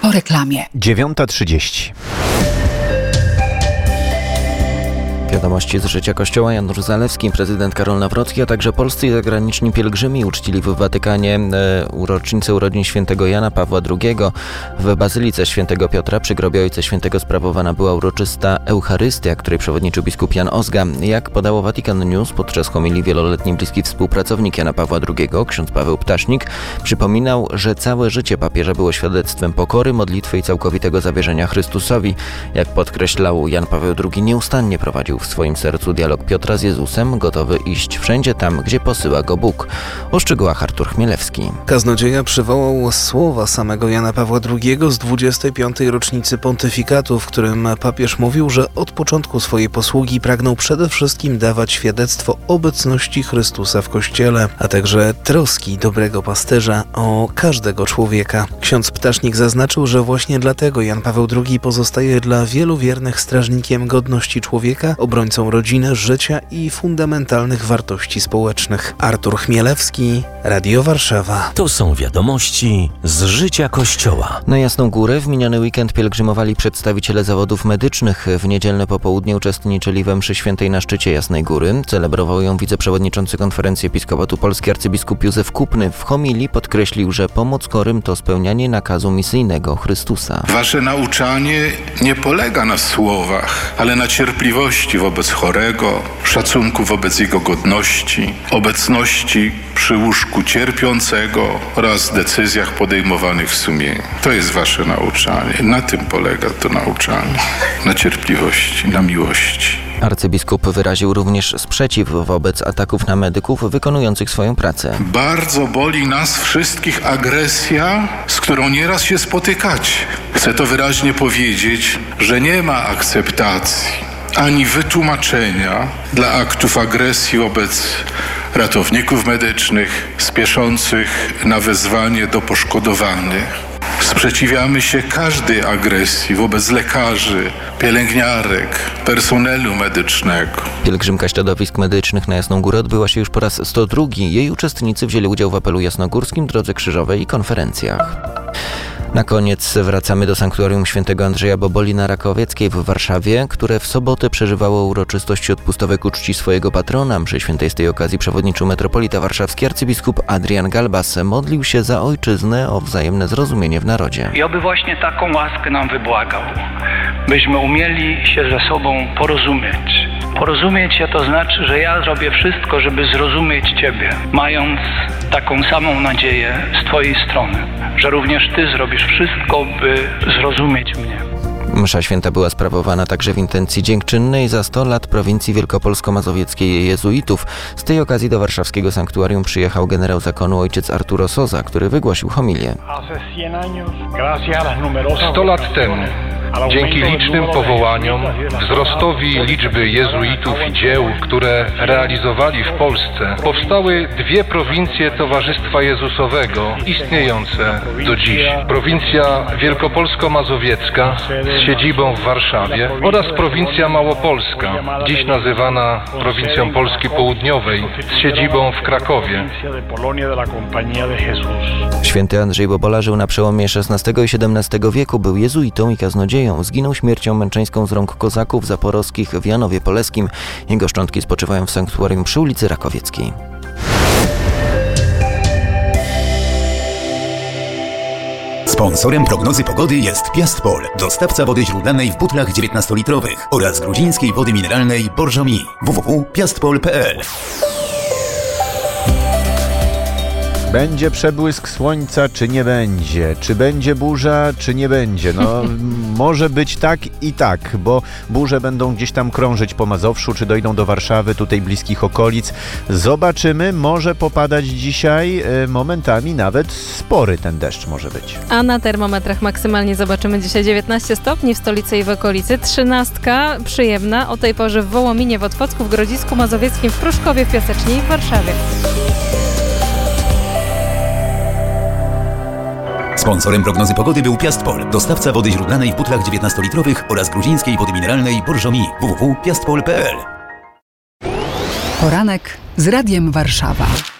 po reklamie. 9:30. Wiadomości z życia Kościoła. Janusz Zalewski, prezydent Karol Nawrocki, a także polscy i zagraniczni pielgrzymi uczcili w Watykanie rocznicę urodzin świętego Jana Pawła II. W Bazylice Świętego Piotra przy grobie Ojca Świętego sprawowana była uroczysta Eucharystia, której przewodniczył biskup Jan Ozga. Jak podało Vatican News, podczas homilii wieloletni bliski współpracownik Jana Pawła II, ksiądz Paweł Ptasznik, przypominał, że całe życie papieża było świadectwem pokory, modlitwy i całkowitego zawierzenia Chrystusowi. Jak podkreślał Jan Paweł II, nieustannie prowadził w swoim sercu dialog Piotra z Jezusem, gotowy iść wszędzie tam, gdzie posyła go Bóg. O szczegółach Artur Chmielewski. Kaznodzieja przywołał słowa samego Jana Pawła II z 25. rocznicy pontyfikatu, w którym papież mówił, że od początku swojej posługi pragnął przede wszystkim dawać świadectwo obecności Chrystusa w Kościele, a także troski dobrego pasterza o każdego człowieka. Ksiądz Ptasznik zaznaczył, że właśnie dlatego Jan Paweł II pozostaje dla wielu wiernych strażnikiem godności człowieka, obrońcą rodziny, życia i fundamentalnych wartości społecznych. Artur Chmielewski, Radio Warszawa. To są wiadomości z życia Kościoła. Na Jasną Górę w miniony weekend pielgrzymowali przedstawiciele zawodów medycznych. W niedzielne popołudnie uczestniczyli we mszy świętej na szczycie Jasnej Góry. Celebrował ją wiceprzewodniczący Konferencji Episkopatu Polski arcybiskup Józef Kupny. W homilii podkreślił, że pomoc chorym to spełnianie nakazu misyjnego Chrystusa. Wasze nauczanie nie polega na słowach, ale na cierpliwości wobec chorego, szacunku wobec jego godności, obecności przy łóżku cierpiącego oraz decyzjach podejmowanych w sumieniu. To jest wasze nauczanie. Na tym polega to nauczanie. Na cierpliwości, na miłości. Arcybiskup wyraził również sprzeciw wobec ataków na medyków wykonujących swoją pracę. Bardzo boli nas wszystkich agresja, z którą nieraz się spotykacie. Chcę to wyraźnie powiedzieć, że nie ma akceptacji ani wytłumaczenia dla aktów agresji wobec ratowników medycznych spieszących na wezwanie do poszkodowanych. Sprzeciwiamy się każdej agresji wobec lekarzy, pielęgniarek, personelu medycznego. Pielgrzymka środowisk medycznych na Jasną Górę odbyła się już po raz 102. Jej uczestnicy wzięli udział w apelu jasnogórskim, Drodze Krzyżowej i konferencjach. Na koniec wracamy do sanktuarium świętego Andrzeja Boboli na Rakowieckiej w Warszawie, które w sobotę przeżywało uroczystości odpustowe ku czci swojego patrona. Przy świętej z tej okazji przewodniczył metropolita warszawski arcybiskup Adrian Galbas. Modlił się za ojczyznę, o wzajemne zrozumienie w narodzie. I oby właśnie taką łaskę nam wybłagał, byśmy umieli się ze sobą porozumieć. Porozumieć się to znaczy, że ja zrobię wszystko, żeby zrozumieć Ciebie, mając taką samą nadzieję z Twojej strony, że również Ty zrobisz wszystko, by zrozumieć mnie. Msza święta była sprawowana także w intencji dziękczynnej za 100 lat prowincji wielkopolsko-mazowieckiej jezuitów. Z tej okazji do warszawskiego sanktuarium przyjechał generał zakonu ojciec Arturo Sosa, który wygłosił homilię. 100 lat temu, dzięki licznym powołaniom, wzrostowi liczby jezuitów i dzieł, które realizowali w Polsce, powstały dwie prowincje Towarzystwa Jezusowego istniejące do dziś. Prowincja wielkopolsko-mazowiecka z siedzibą w Warszawie oraz prowincja małopolska, dziś nazywana prowincją Polski Południowej, z siedzibą w Krakowie. Święty Andrzej Bobola żył na przełomie XVI i XVII wieku, był jezuitą i kaznodzieją. Zginął śmiercią męczeńską z rąk kozaków zaporowskich w Janowie Poleskim. Jego szczątki spoczywają w sanktuarium przy ulicy Rakowieckiej. Sponsorem prognozy pogody jest Piastpol, dostawca wody źródlanej w butlach 19-litrowych oraz gruzińskiej wody mineralnej Borżomi. www.piastpol.pl. Będzie przebłysk słońca, czy nie będzie? Czy będzie burza, czy nie będzie? No, może być tak i tak, bo burze będą gdzieś tam krążyć po Mazowszu, czy dojdą do Warszawy, tutaj bliskich okolic. Zobaczymy, może popadać dzisiaj, momentami nawet spory ten deszcz może być. A na termometrach maksymalnie zobaczymy dzisiaj 19 stopni w stolicy i w okolicy, 13 przyjemna o tej porze w Wołominie, w Otwocku, w Grodzisku Mazowieckim, w Pruszkowie, w Piasecznie i w Warszawie. Sponsorem prognozy pogody był Piastpol, dostawca wody źródlanej w butlach 19-litrowych oraz gruzińskiej wody mineralnej Borżomi. www.piastpol.pl. Poranek z Radiem Warszawa.